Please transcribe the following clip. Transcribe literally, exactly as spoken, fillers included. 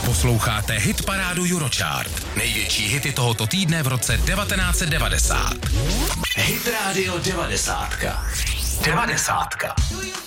Posloucháte Hitparádu Eurochart. Největší hity tohoto týdne v roce devatenáct set devadesát. Hit Radio devadesátka. Devadesátka.